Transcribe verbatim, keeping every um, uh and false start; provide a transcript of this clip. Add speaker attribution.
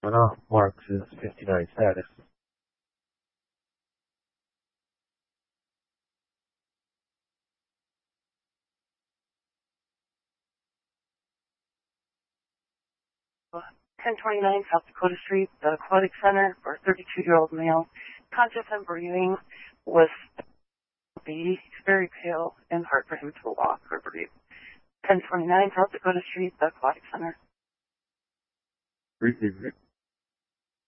Speaker 1: Runoff marks his fifty-nine status.
Speaker 2: ten twenty-nine South Dakota Street, the Aquatic Center, for a thirty-two-year-old male. Conscious and breathing, was be very pale and hard for him to walk or breathe. ten twenty-nine South Dakota Street, the Aquatic Center.
Speaker 1: Briefly